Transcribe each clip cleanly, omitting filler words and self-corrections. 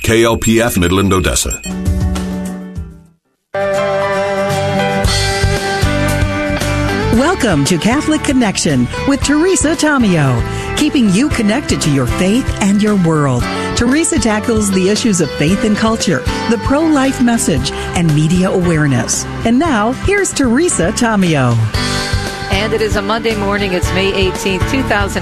KLPF Midland, Odessa. Welcome to Catholic Connection with Teresa Tomeo, keeping you connected to your faith and your world. Teresa tackles the issues of faith and culture, the pro-life message, and media awareness. And now, here's Teresa Tomeo. And it is a Monday morning. It's May 18th,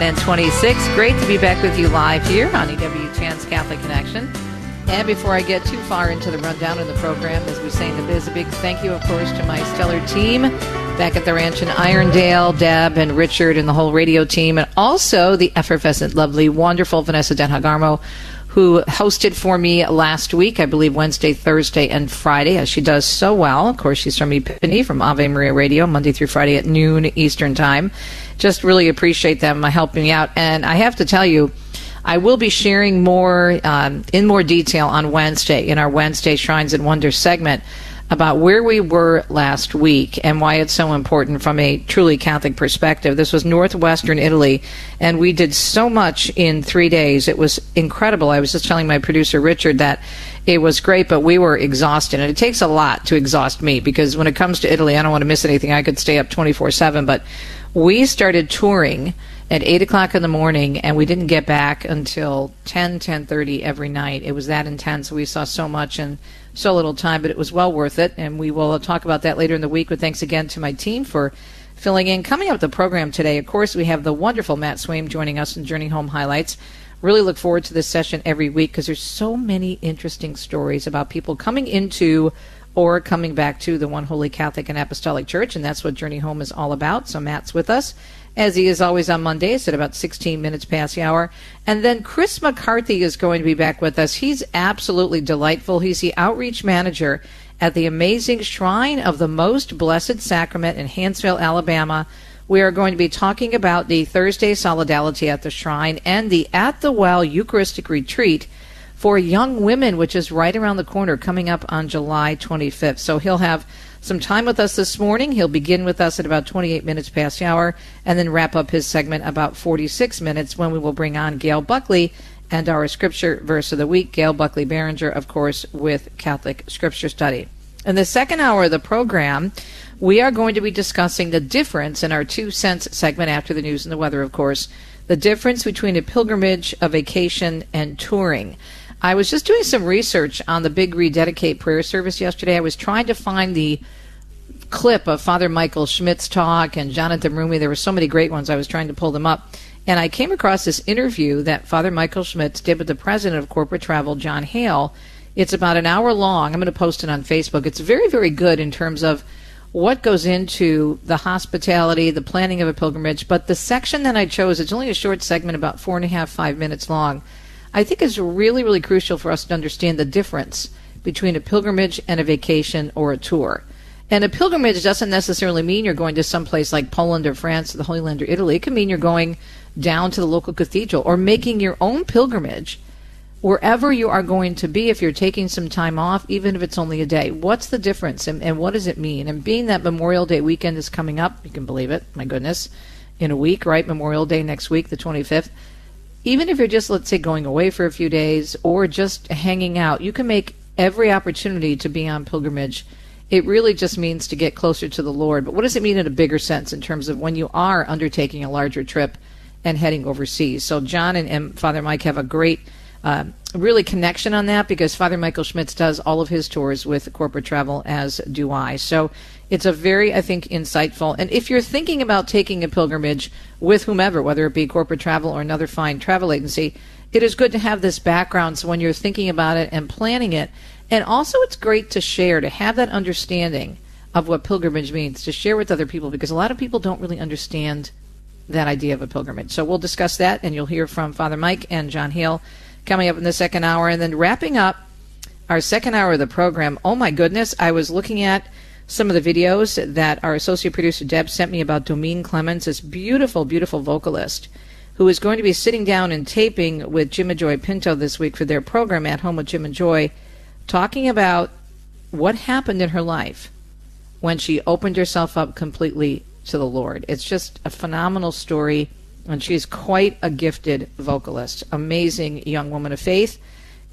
2026. Great to be back with you live here on EWTN's Catholic Connection. And before I get too far into the rundown of the program, as we say in the biz, a big thank you, of course, to my stellar team back at the ranch in Irondale, Deb and Richard and the whole radio team, and also the effervescent, lovely, wonderful Vanessa Denhagarmo, who hosted for me last week, I believe Wednesday, Thursday, and Friday, as she does so well. Of course, she's from Epiphany, from Ave Maria Radio, Monday through Friday at noon Eastern Time. Just really appreciate them helping me out. And I have to tell you, I will be sharing more in more detail on Wednesday in our Wednesday Shrines and Wonders segment about where we were last week and why it's so important from a truly Catholic perspective. This was northwestern Italy, and we did so much in 3 days. It was incredible. I was just telling my producer, Richard, that it was great, but we were exhausted. And it takes a lot to exhaust me, because when it comes to Italy, I don't want to miss anything. I could stay up 24/7, but we started touring at 8 o'clock in the morning, and we didn't get back until 10:30 every night. It was that intense. We saw so much in so little time, but it was well worth it, and we will talk about that later in the week. But thanks again to my team for filling in. Coming up the program today, of course, we have the wonderful Matt Swaim joining us in Journey Home Highlights. Really look forward to this session every week, because there's so many interesting stories about people coming into or coming back to the One Holy Catholic and Apostolic Church, and that's what Journey Home is all about. So Matt's with us, as he is always on Mondays at about 16 minutes past the hour. And then Chris McCarthy is going to be back with us. He's absolutely delightful. He's the outreach manager at the amazing Shrine of the Most Blessed Sacrament in Hanceville, Alabama. We are going to be talking about the Thursday Solidarity at the Shrine and the At the Well Eucharistic Retreat for young women, which is right around the corner, coming up on July 25th. So he'll have some time with us this morning. He'll begin with us at about 28 minutes past the hour, and then wrap up his segment about 46 minutes, when we will bring on Gail Buckley and our Scripture Verse of the Week. Gail Buckley Barringer, of course, with Catholic Scripture Study. In the second hour of the program, we are going to be discussing the difference in our 2 cents segment after the news and the weather, of course, the difference between a pilgrimage, a vacation, and touring. I was just doing some research on the Big Rededicate prayer service yesterday. I was trying to find the clip of Father Michael Schmidt's talk and Jonathan Rumi. There were so many great ones. I was trying to pull them up. And I came across this interview that Father Michael Schmidt did with the president of Corporate Travel, John Hale. It's about an hour long. I'm going to post it on Facebook. It's very, very good in terms of what goes into the hospitality, the planning of a pilgrimage. But the section that I chose, it's only a short segment, about 4.5, 5 minutes long. I think it's really, really crucial for us to understand the difference between a pilgrimage and a vacation or a tour. And a pilgrimage doesn't necessarily mean you're going to someplace like Poland or France or the Holy Land or Italy. It can mean you're going down to the local cathedral or making your own pilgrimage wherever you are going to be if you're taking some time off, even if it's only a day. What's the difference, and what does it mean? And being that Memorial Day weekend is coming up, you can believe it, my goodness, in a week, right? Memorial Day next week, the 25th. Even if you're just, let's say, going away for a few days or just hanging out, you can make every opportunity to be on pilgrimage. It really just means to get closer to the Lord. But what does it mean in a bigger sense in terms of when you are undertaking a larger trip and heading overseas? So John and Father Mike have a great really connection on that, because Father Michael Schmitz does all of his tours with Corporate Travel, as do I. So it's a very, I think, insightful. And if you're thinking about taking a pilgrimage with whomever, whether it be Corporate Travel or another fine travel agency, it is good to have this background so when you're thinking about it and planning it. And also it's great to share, to have that understanding of what pilgrimage means, to share with other people, because a lot of people don't really understand that idea of a pilgrimage. So we'll discuss that, and you'll hear from Father Mike and John Hale coming up in the second hour. And then wrapping up our second hour of the program, oh my goodness, I was looking at some of the videos that our associate producer Deb sent me about Domine Clemens, this beautiful, beautiful vocalist who is going to be sitting down and taping with Jim and Joy Pinto this week for their program At Home with Jim and Joy, talking about what happened in her life when she opened herself up completely to the Lord. It's just a phenomenal story, and she's quite a gifted vocalist, amazing young woman of faith.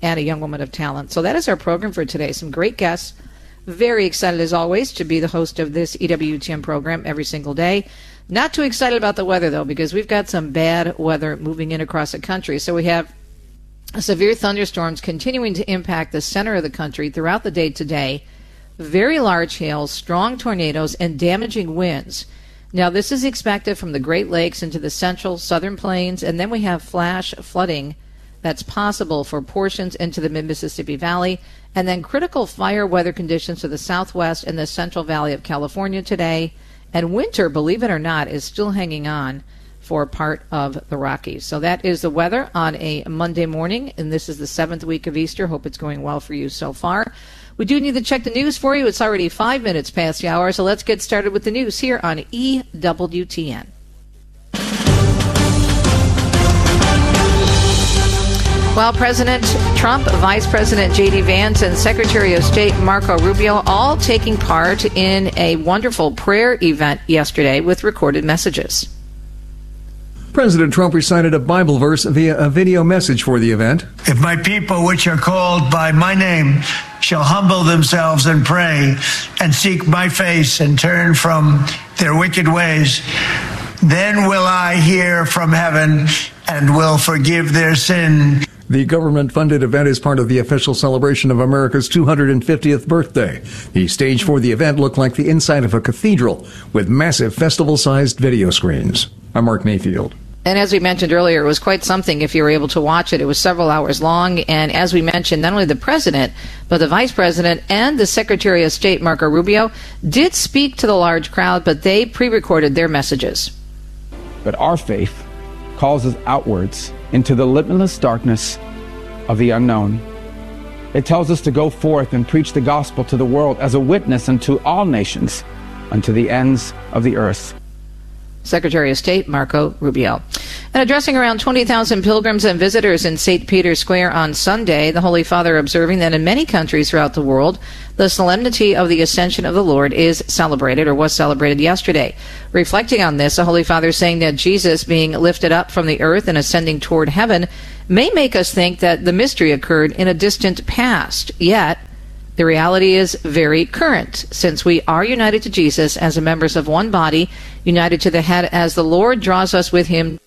and a young woman of talent. So that is our program for today. Some great guests. Very excited, as always, to be the host of this EWTN program every single day. Not too excited about the weather, though, because we've got some bad weather moving in across the country. So we have severe thunderstorms continuing to impact the center of the country throughout the day today. Very large hail, strong tornadoes, and damaging winds. Now, this is expected from the Great Lakes into the central southern plains, and then we have flash flooding that's possible for portions into the mid-Mississippi Valley, and then critical fire weather conditions to the southwest and the central valley of California today. And winter, believe it or not, is still hanging on for part of the Rockies. So that is the weather on a Monday morning, and this is the 7th week of Easter. Hope it's going well for you so far. We do need to check the news for you. It's already 5 minutes past the hour, so let's get started with the news here on EWTN. Well, President Trump, Vice President J.D. Vance, and Secretary of State Marco Rubio all taking part in a wonderful prayer event yesterday with recorded messages. President Trump recited a Bible verse via a video message for the event. If my people, which are called by my name, shall humble themselves and pray and seek my face and turn from their wicked ways, then will I hear from heaven and will forgive their sin. The government-funded event is part of the official celebration of America's 250th birthday. The stage for the event looked like the inside of a cathedral with massive festival-sized video screens. I'm Mark Mayfield. And as we mentioned earlier, it was quite something if you were able to watch it. It was several hours long. And as we mentioned, not only the president, but the vice president and the Secretary of State, Marco Rubio, did speak to the large crowd, but they pre-recorded their messages. But our faith calls us outwards into the limitless darkness of the unknown. It tells us to go forth and preach the gospel to the world as a witness unto all nations, unto the ends of the earth. Secretary of State Marco Rubio. And addressing around 20,000 pilgrims and visitors in St. Peter's Square on Sunday, the Holy Father observing that in many countries throughout the world, the solemnity of the Ascension of the Lord is celebrated, or was celebrated yesterday. Reflecting on this, the Holy Father saying that Jesus being lifted up from the earth and ascending toward heaven may make us think that the mystery occurred in a distant past, yet the reality is very current, since we are united to Jesus as members of one body, united to the head as the Lord draws us with him.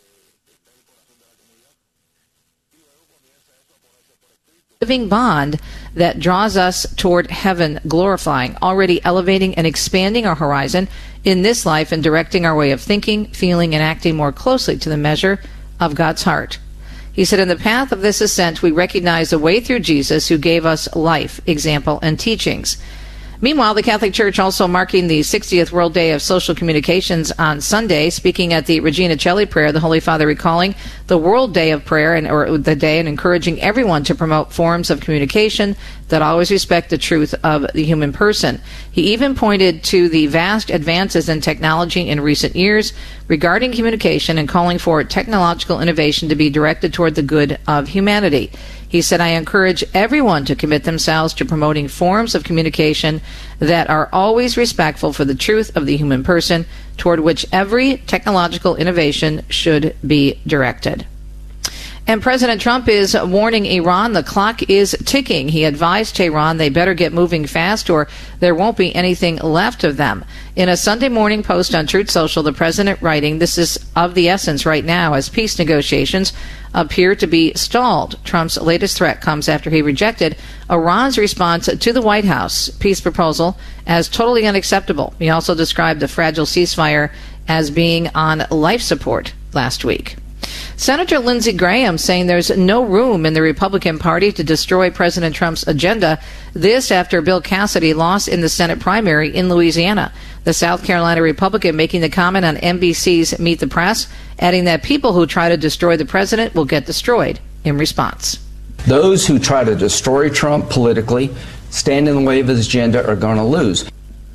Living bond that draws us toward heaven, glorifying, already elevating and expanding our horizon in this life and directing our way of thinking, feeling, and acting more closely to the measure of God's heart. He said, in the path of this ascent, we recognize the way through Jesus, who gave us life, example, and teachings. Meanwhile, the Catholic Church also marking the 60th World Day of Social Communications on Sunday. Speaking at the Regina Coeli prayer, the Holy Father recalling the World Day of Prayer or the day, and encouraging everyone to promote forms of communication that always respect the truth of the human person. He even pointed to the vast advances in technology in recent years regarding communication and calling for technological innovation to be directed toward the good of humanity. He said, I encourage everyone to commit themselves to promoting forms of communication that are always respectful for the truth of the human person, toward which every technological innovation should be directed. And President Trump is warning Iran the clock is ticking. He advised Tehran they better get moving fast or there won't be anything left of them. In a Sunday morning post on Truth Social, the president writing, this is of the essence right now as peace negotiations appear to be stalled. Trump's latest threat comes after he rejected Iran's response to the White House peace proposal as totally unacceptable. He also described the fragile ceasefire as being on life support last week. Senator Lindsey Graham saying there's no room in the Republican Party to destroy President Trump's agenda. This after Bill Cassidy lost in the Senate primary in Louisiana. The South Carolina Republican making the comment on NBC's Meet the Press, adding that people who try to destroy the president will get destroyed in response. Those who try to destroy Trump politically, stand in the way of his agenda, are going to lose.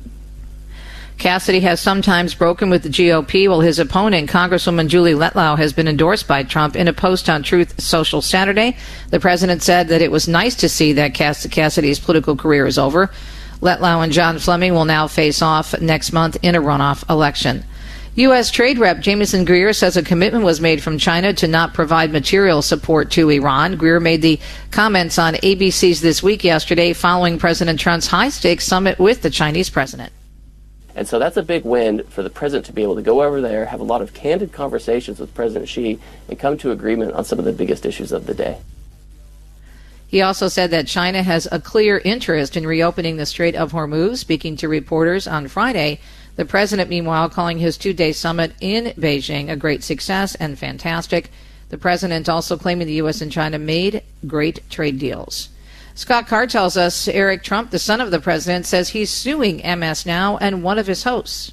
Cassidy has sometimes broken with the GOP, while his opponent, Congresswoman Julie Letlau, has been endorsed by Trump. In a post on Truth Social Saturday, the president said that it was nice to see that Cassidy's political career is over. Letlau and John Fleming will now face off next month in a runoff election. U.S. Trade Rep Jamieson Greer says a commitment was made from China to not provide material support to Iran. Greer made the comments on ABC's This Week yesterday following President Trump's high-stakes summit with the Chinese president. And so that's a big win for the president to be able to go over there, have a lot of candid conversations with President Xi, and come to agreement on some of the biggest issues of the day. He also said that China has a clear interest in reopening the Strait of Hormuz. Speaking to reporters on Friday, the president, meanwhile, calling his two-day summit in Beijing a great success and fantastic. The president also claiming the U.S. and China made great trade deals. Scott Carr tells us Eric Trump, the son of the president, says he's suing MS Now and one of his hosts.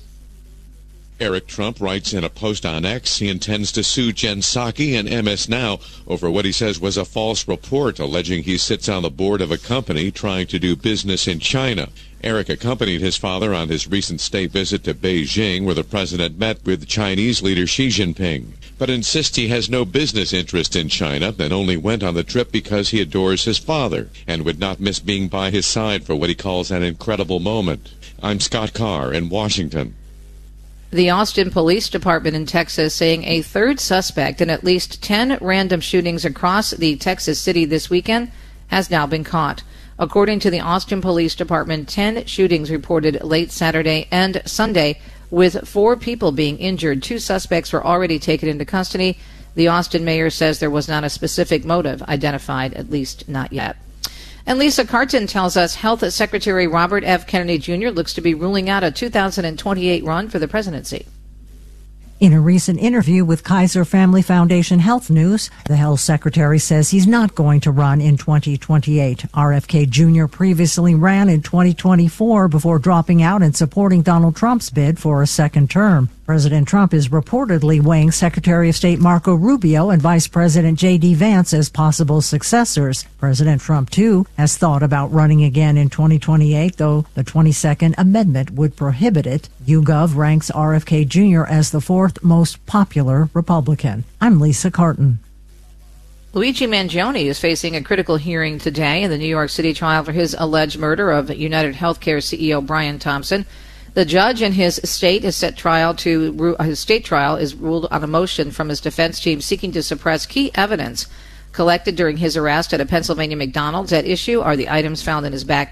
Eric Trump writes in a post on X he intends to sue Jen Psaki and MS Now over what he says was a false report alleging he sits on the board of a company trying to do business in China. Eric accompanied his father on his recent state visit to Beijing, where the president met with Chinese leader Xi Jinping, but insists he has no business interest in China and only went on the trip because he adores his father and would not miss being by his side for what he calls an incredible moment. I'm Scott Carr in Washington. The Austin Police Department in Texas saying a third suspect in at least 10 random shootings across the Texas city this weekend has now been caught. According to the Austin Police Department, 10 shootings reported late Saturday and Sunday, with 4 people being injured. 2 suspects were already taken into custody. The Austin mayor says there was not a specific motive identified, at least not yet. And Lisa Carton tells us Health Secretary Robert F. Kennedy Jr. looks to be ruling out a 2028 run for the presidency. In a recent interview with Kaiser Family Foundation Health News, the health secretary says he's not going to run in 2028. RFK Jr. previously ran in 2024 before dropping out and supporting Donald Trump's bid for a second term. President Trump is reportedly weighing Secretary of State Marco Rubio and Vice President J.D. Vance as possible successors. President Trump, too, has thought about running again in 2028, though the 22nd Amendment would prohibit it. YouGov ranks RFK Jr. as the 4th most popular Republican. I'm Lisa Carton. Luigi Mangione is facing a critical hearing today in the New York City trial for his alleged murder of United Healthcare CEO Brian Thompson. The judge in his state trial is ruled on a motion from his defense team seeking to suppress key evidence collected during his arrest at a Pennsylvania McDonald's. At issue are the items found in his backpack